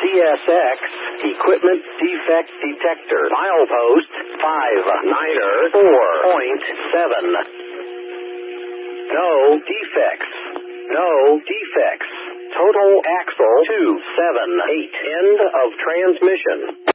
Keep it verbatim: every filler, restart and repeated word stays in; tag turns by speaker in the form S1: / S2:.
S1: S X, equipment defect detector. Milepost five niner four point seven. No defects. No defects. Total axle two seven eight. End of transmission.